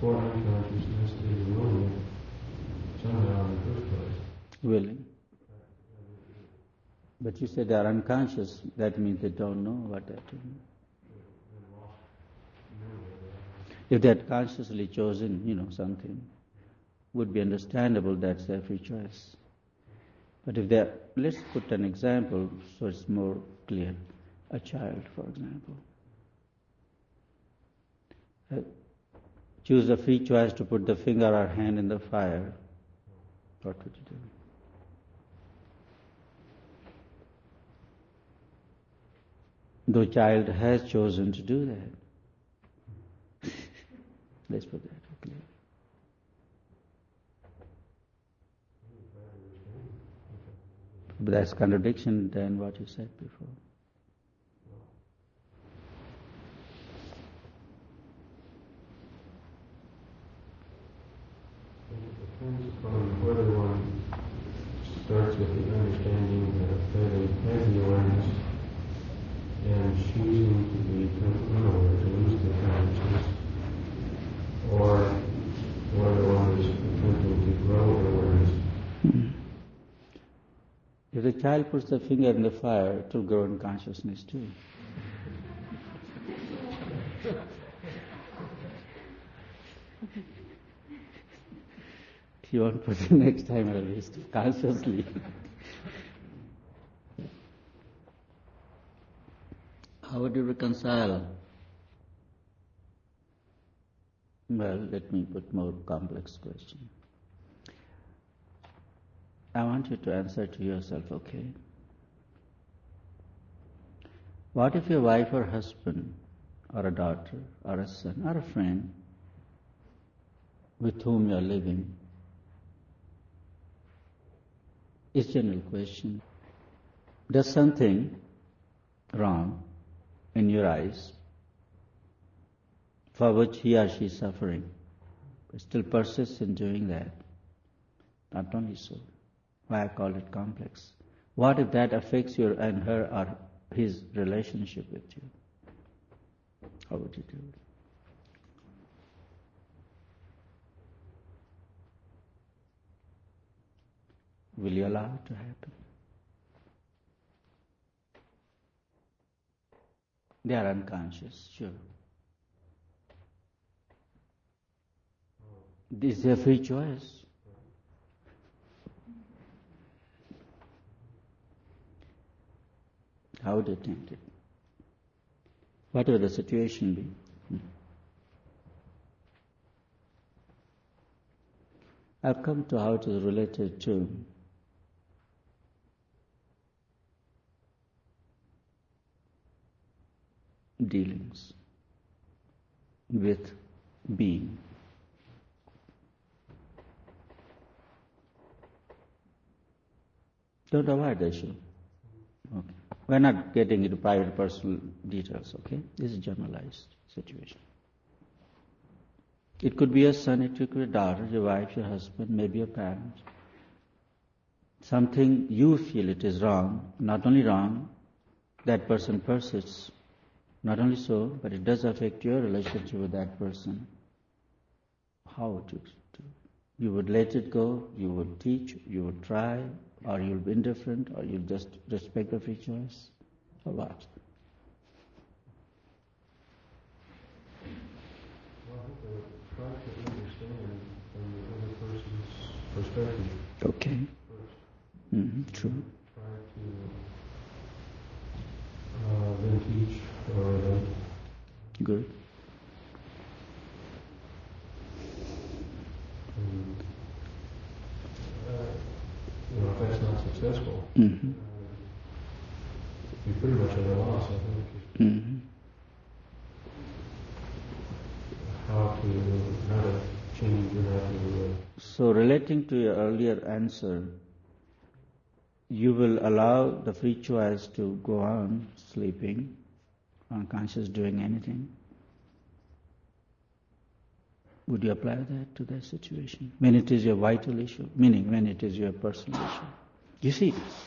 before unconsciousness is willing somehow in the first place. Willing. But you said they are unconscious, that means they don't know what they're doing. If they had consciously chosen, something, would be understandable, that's their free choice. But if they're, let's put an example so it's more clear. A child, for example. Choose a free choice to put the finger or hand in the fire. What would you do? The child has chosen to do that. Let's put that clear. But that's contradiction than what you said before. It depends upon whether one starts with the understanding that they have the awareness and choosing to become unaware, to lose the consciousness, or whether one is attempting to grow awareness. If the child puts the finger in the fire, it will grow in consciousness too. You won't put it next time at least, consciously. How would you reconcile? Well, let me put more complex question. I want you to answer to yourself, okay? What if your wife or husband, or a daughter, or a son, or a friend with whom you are living, it's a general question, does something wrong in your eyes for which he or she is suffering, but still persists in doing that? Not only so, why I call it complex. What if that affects your and her or his relationship with you? How would you do it? Will you allow it to happen? They are unconscious, sure. This is their free choice. How would you attempt it? Whatever the situation be. I'll come to how it is related to dealings with being. Don't avoid the issue. Okay. We're not getting into private personal details, okay? This is a generalized situation. It could be a son, it could be a daughter, your wife, your husband, maybe your parents. Something you feel it is wrong, not only wrong, that person persists. Not only so, but it does affect your relationship with that person. How would you do? You would let it go, you would teach, you would try, or you'll be indifferent, or you'll just respect the free choice, or what? Well, I think I would try to understand from the other person's perspective. Okay. First. True. Try to then teach or then. Good. And, if that's not successful, you're pretty much at a loss, I think. How to change and how to. So, relating to your earlier answer, you will allow the free choice to go on sleeping, unconscious, doing anything. Would you apply that to that situation? When it is your vital issue, meaning when it is your personal issue. You see,